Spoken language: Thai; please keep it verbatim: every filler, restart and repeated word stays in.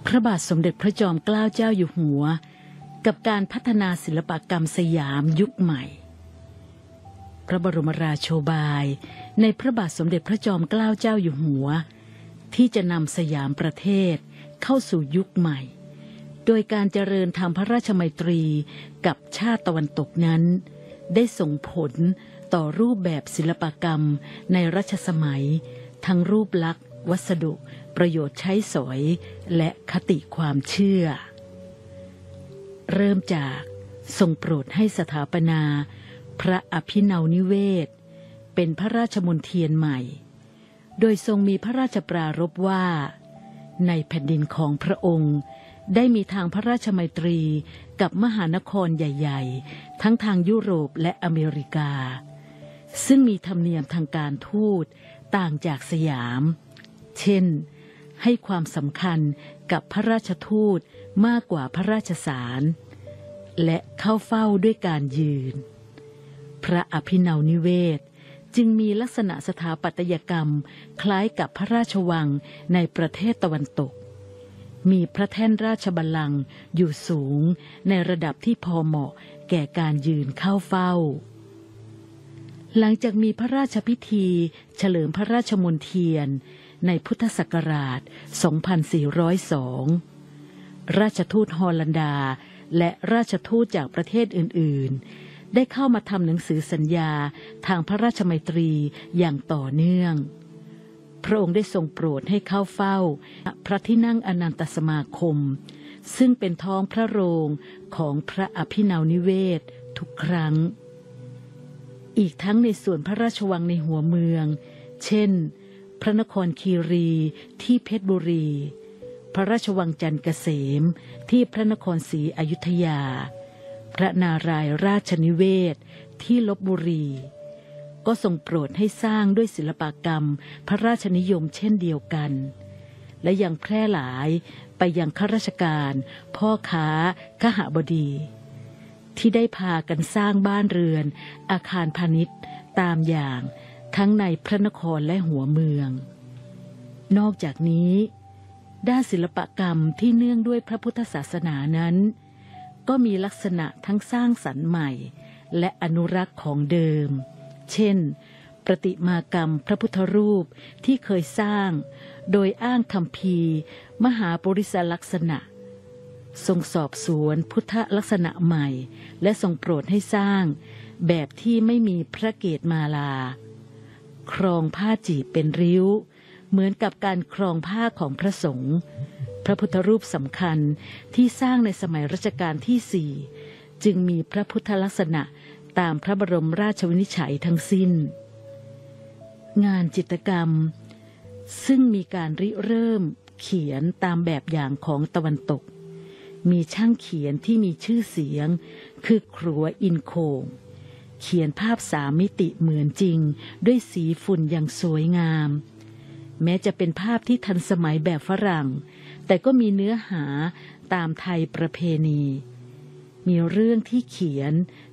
พระบาทสมเด็จพระจอมเกล้าเจ้าอยู่หัวกับการพัฒนาศิลปกรรมสยามยุคใหม่พระบรมราโชบายในพระบาทสมเด็จพระจอมเกล้าเจ้าอยู่หัวที่จะนำสยามประเทศเข้าสู่ยุคใหม่โดยการเจริญทางพระราชมัยตรีกับชาติตะวันตกนั้นได้ส่งผลต่อรูปแบบศิลปกรรมในรัชสมัยทั้งรูปลักษณ์วัสดุประโยชน์ใช้สอยและคติความเชื่อเริ่มจากทรงโปรดให้สถาปนาพระอภินวนิเวศเป็นพระราชมณฑียนใหม่โดยทรงมีพระราชปรารภว่าในแผ่นดินของพระองค์ได้มีทางพระราชมัยตรีกับมหานครใหญ่ๆทั้งทางยุโรปและอเมริกาซึ่งมีธรรมเนียมทางการทูตต่างจากสยามเช่นให้ความสำคัญกับพระราชทูตมากกว่าพระราชสารและเข้าเฝ้าด้วยการยืนพระอภินวนิเวศจึงมีลักษณะสถาปัตยกรรมคล้ายกับพระราชวังในประเทศตะวันตกมีพระแท่นราชบัลลังก์อยู่สูงในระดับที่พอเหมาะแก่การยืนเข้าเฝ้าหลังจากมีพระราชพิธีเฉลิมพระราชมณฑียนในพุทธศักราช สองพันสี่ร้อยสอง ราชทูตฮอลันดาและราชทูตจากประเทศอื่นๆได้เข้ามาทำหนังสือสัญญาทางพระราชมัยตรีอย่างต่อเนื่องพระองค์ได้ทรงโปรดให้เข้าเฝ้าพระที่นั่งอนันตสมาคมซึ่งเป็นท้องพระโรงของพระอภินวนิเวศทุกครั้งอีกทั้งในส่วนพระราชวังในหัวเมืองเช่นพระนครคีรีที่เพชรบุรีพระราชวังจันทร์เกษมที่พระนครศรีอยุธยาพระนารายณ์ราชนิเวศที่ลพบุรีก็ทรงโปรดให้สร้างด้วยศิลปกรรมพระราชนิยมเช่นเดียวกันและยังแพร่หลายไปยังข้าราชการพ่อค้าคหบดีที่ได้พากันสร้างบ้านเรือนอาคารพาณิชย์ตามอย่างทั้งในพระนครและหัวเมืองนอกจากนี้ด้านศิลปกรรมที่เนื่องด้วยพระพุทธศาสนานั้นก็มีลักษณะทั้งสร้างสรรค์ใหม่และอนุรักษ์ของเดิมเช่นประติมากรรมพระพุทธรูปที่เคยสร้างโดยอ้างคัมภีร์มหาปริศลักษณะทรงสอบสวนพุทธลักษณะใหม่และทรงโปรดให้สร้างแบบที่ไม่มีพระเกศมาลาครองผ้าจีบเป็นริ้วเหมือนกับการครองผ้าของพระสงฆ์พระพุทธรูปสำคัญที่สร้างในสมัยรัชกาลที่สี่จึงมีพระพุทธลักษณะตามพระบรมราชวินิจฉัยทั้งสิ้นงานจิตรกรรมซึ่งมีการริเริ่มเขียนตามแบบอย่างของตะวันตกมีช่างเขียนที่มีชื่อเสียงคือครัวอินโคงเขียนภาพสามมิติเหมือนจริงด้วยสีฝุ่นอย่างสวยงามแม้จะเป็นภาพที่ทันสมัยแบบฝรั่งแต่ก็มีเนื้อหาตามไทยประเพณีมีเรื่องที่เขียน